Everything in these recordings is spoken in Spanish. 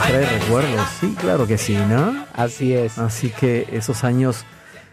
trae recuerdos, sí, claro que sí, ¿no? Así es. Así que esos años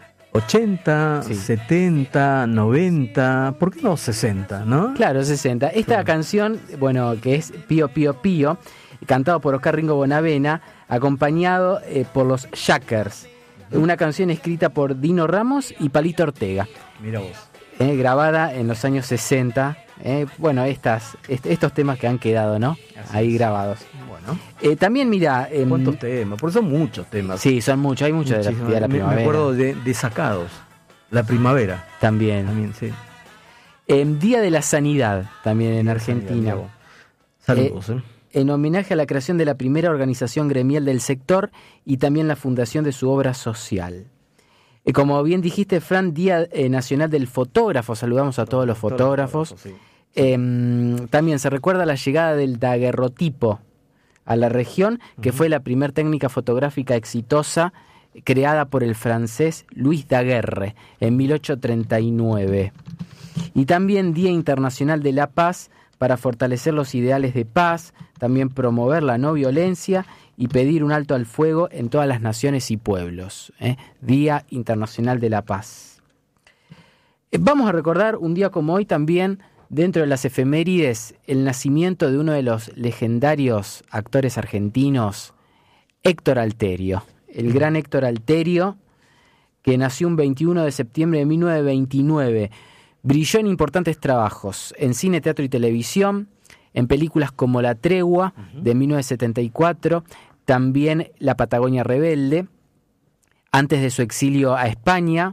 80, sí. 70, 90, ¿por qué no 60, no? Claro, 60. Esta canción, bueno, que es Pío Pío Pío, cantado por Oscar Ringo Bonavena, acompañado por los Jackers. Una canción escrita por Dino Ramos y Palito Ortega. Mira vos. Grabada en los años 60. Bueno, estos temas que han quedado, ¿no? Así ahí es. Grabados. Bueno. También, mira... ¿Cuántos temas? Porque son muchos temas. Sí, son muchos. Hay muchos de la primavera. Me acuerdo de Sacados. La primavera. También, sí. Día de la Sanidad, también en Argentina. Saludos, en homenaje a la creación de la primera organización gremial del sector y también la fundación de su obra social. Como bien dijiste, Fran, Día Nacional del Fotógrafo. Saludamos a todos los fotógrafos. Sí. También se recuerda la llegada del daguerrotipo a la región, que fue la primera técnica fotográfica exitosa creada por el francés Louis Daguerre en 1839. Y también Día Internacional de la Paz, para fortalecer los ideales de paz, también promover la no violencia y pedir un alto al fuego en todas las naciones y pueblos. Día Internacional de la Paz. Vamos a recordar un día como hoy también, dentro de las efemérides, el nacimiento de uno de los legendarios actores argentinos, Héctor Alterio. El gran Héctor Alterio, que nació un 21 de septiembre de 1929. Brilló en importantes trabajos, en cine, teatro y televisión, en películas como La Tregua, de 1974, también La Patagonia Rebelde, antes de su exilio a España,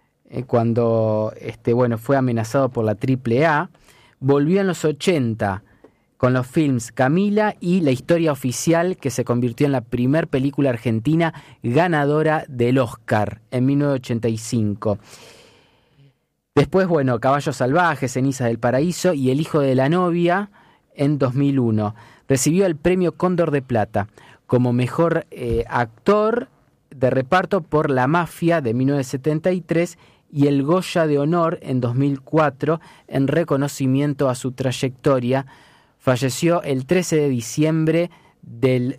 cuando fue amenazado por la AAA, volvió en los 80 con los films Camila y La Historia Oficial, que se convirtió en la primer película argentina ganadora del Oscar en 1985. Después, Caballos Salvajes, Cenizas del Paraíso y El Hijo de la Novia en 2001. Recibió el premio Cóndor de Plata como mejor actor de reparto por La Mafia de 1973 y el Goya de Honor en 2004 en reconocimiento a su trayectoria. Falleció el 13 de diciembre del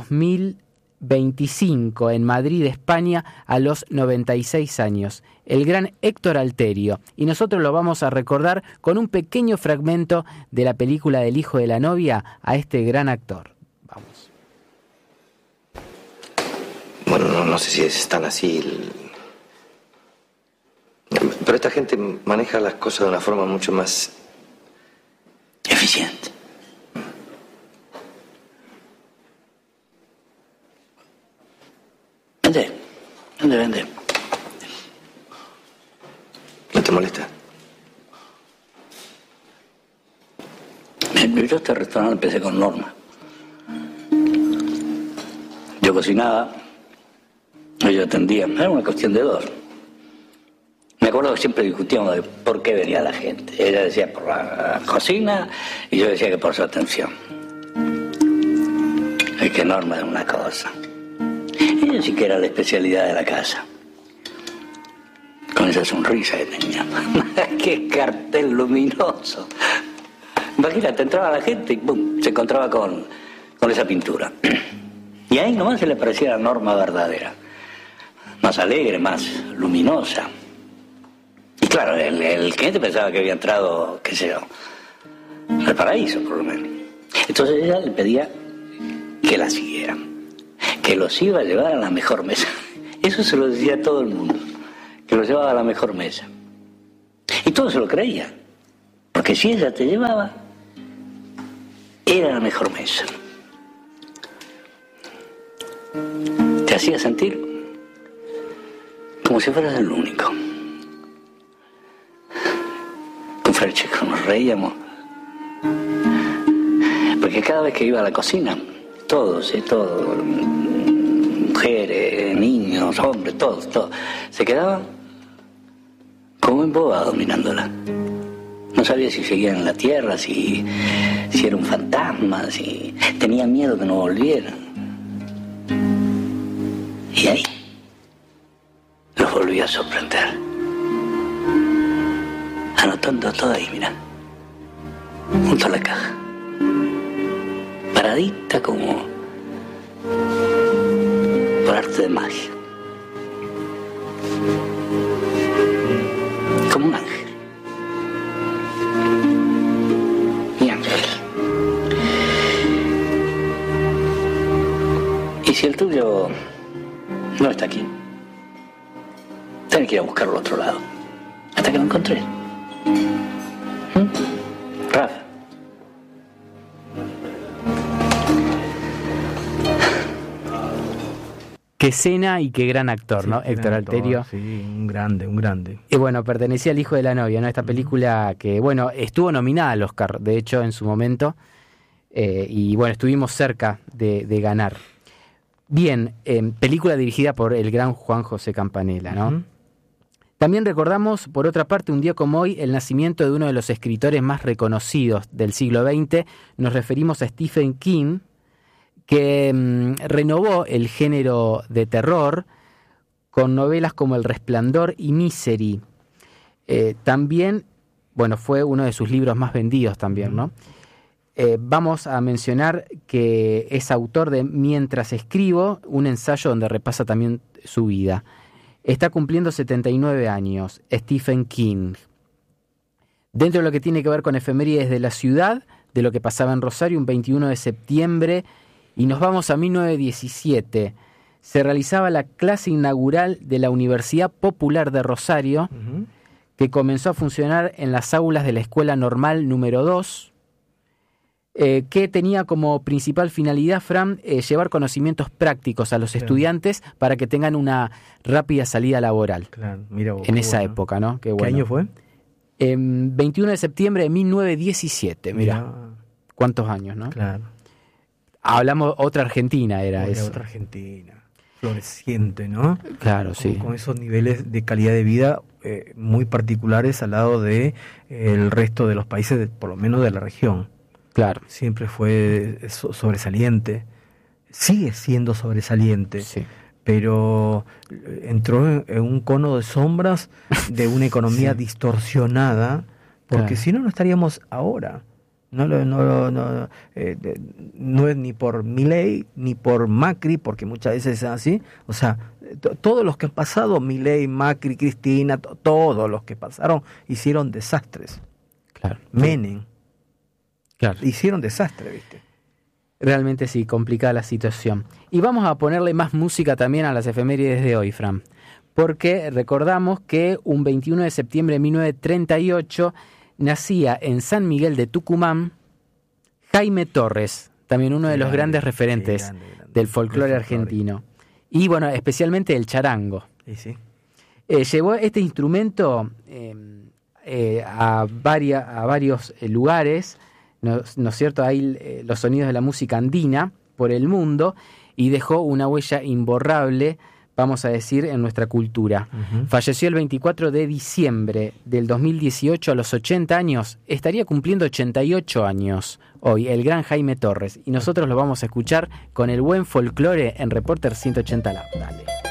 2025 en Madrid, España, a los 96 años. El gran Héctor Alterio. Y nosotros lo vamos a recordar con un pequeño fragmento de la película del Hijo de la Novia a este gran actor. Vamos. Bueno, no sé si es tan así. Pero esta gente maneja las cosas de una forma mucho más eficiente. Vende. ¿No te molesta? Yo este restaurante empecé con Norma. Yo cocinaba, ella atendía. Era una cuestión de dos. Me acuerdo que siempre discutíamos de por qué venía la gente. Ella decía por la cocina y yo decía que por su atención. Es que Norma era una cosa. Ella sí que era la especialidad de la casa. Con esa sonrisa que tenía. ¡Qué cartel luminoso! Imagínate, entraba la gente y ¡pum!, se encontraba con esa pintura. Y ahí nomás se le parecía la Norma verdadera. Más alegre, más luminosa. Y claro, el cliente pensaba que había entrado, qué sé yo, al paraíso, por lo menos. Entonces ella le pedía que la siguiera, que los iba a llevar a la mejor mesa. Eso se lo decía a todo el mundo, que los llevaba a la mejor mesa. Y todos se lo creían, porque si ella te llevaba, era la mejor mesa. Te hacía sentir como si fueras el único. Con Francesco nos reíamos, porque cada vez que iba a la cocina, todos, mujeres, niños, hombres, todos, se quedaban como embobados mirándola. No sabía si seguían en la tierra, si era un fantasma, si tenía miedo que no volviera. Y ahí los volví a sorprender. Anotando todo ahí, mira, junto a la caja, paradita como por arte de magia. Como un ángel. Mi ángel. Y si el tuyo no está aquí, tenés que ir a buscarlo al otro lado, hasta que lo encontré. Rafa. Qué escena y qué gran actor, sí, ¿no? Héctor Alterio. Sí, un grande, un grande. Y bueno, pertenecía al Hijo de la Novia, ¿no? Esta película que, bueno, estuvo nominada al Oscar, de hecho, en su momento. Y bueno, estuvimos cerca de ganar. Bien, película dirigida por el gran Juan José Campanella, ¿no? Uh-huh. También recordamos, por otra parte, un día como hoy, el nacimiento de uno de los escritores más reconocidos del siglo XX. Nos referimos a Stephen King, que renovó el género de terror con novelas como El Resplandor y Misery. También, bueno, fue uno de sus libros más vendidos también, ¿no? Vamos a mencionar que es autor de Mientras escribo, un ensayo donde repasa también su vida. Está cumpliendo 79 años, Stephen King. Dentro de lo que tiene que ver con efemérides de la ciudad, de lo que pasaba en Rosario, un 21 de septiembre, y nos vamos a 1917. Se realizaba la clase inaugural de la Universidad Popular de Rosario, uh-huh, que comenzó a funcionar en las aulas de la Escuela Normal número 2, que tenía como principal finalidad, Fran, llevar conocimientos prácticos a los estudiantes para que tengan una rápida salida laboral. Claro, mira vos, en esa época, ¿no? ¿Qué año fue? 21 de septiembre de 1917, mira. ¿Cuántos años, no? Claro. Hablamos, otra Argentina era eso. Otra Argentina, floreciente, ¿no? Claro, sí. Con esos niveles de calidad de vida muy particulares al lado de el resto de los países, por lo menos de la región. Claro. Siempre fue sobresaliente, sigue siendo sobresaliente, sí, pero entró en un cono de sombras de una economía sí, distorsionada, porque claro, si no, no estaríamos ahora. No es ni por Milei ni por Macri, porque muchas veces es así. O sea, todos los que han pasado, Milei, Macri, Cristina, todos los que pasaron hicieron desastres. Claro. Menem. Claro. Hicieron desastre, ¿viste? Realmente sí, complicada la situación. Y vamos a ponerle más música también a las efemérides de hoy, Fran. Porque recordamos que un 21 de septiembre de 1938 nacía en San Miguel de Tucumán Jaime Torres, también uno de los grandes referentes del folclore argentino. Y bueno, especialmente el charango. Sí. Llevó este instrumento a varios lugares, ¿no es cierto? Hay los sonidos de la música andina por el mundo y dejó una huella imborrable, vamos a decir, en nuestra cultura. Uh-huh. Falleció el 24 de diciembre del 2018 a los 80 años. Estaría cumpliendo 88 años hoy, el gran Jaime Torres. Y nosotros lo vamos a escuchar con el buen folclore en Reporter 180 Lab. Dale.